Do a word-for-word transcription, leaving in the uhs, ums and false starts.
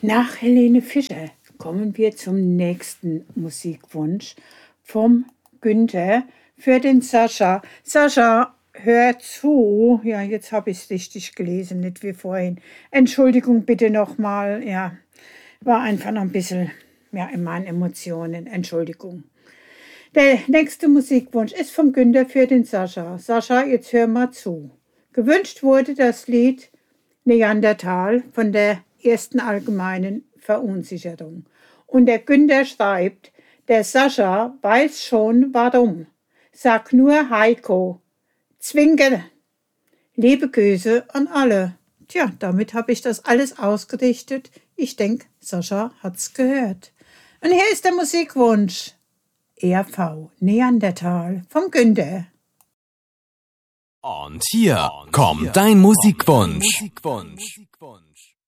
Nach Helene Fischer kommen wir zum nächsten Musikwunsch vom Günther für den Sascha. Sascha, hör zu. Ja, jetzt habe ich es richtig gelesen, nicht wie vorhin. Entschuldigung bitte nochmal. Ja, war einfach noch ein bisschen ja, in meinen Emotionen. Entschuldigung. Der nächste Musikwunsch ist vom Günther für den Sascha. Sascha, jetzt hör mal zu. Gewünscht wurde das Lied Neandertal von der ersten allgemeinen Verunsicherung. Und der Günther schreibt, der Sascha weiß schon warum. Sag nur Heiko. Zwinker. Liebe Grüße an alle. Tja, damit habe ich das alles ausgerichtet. Ich denke, Sascha hat's gehört. Und hier ist der Musikwunsch. R V Neandertal vom Günther. Und hier kommt dein Musikwunsch.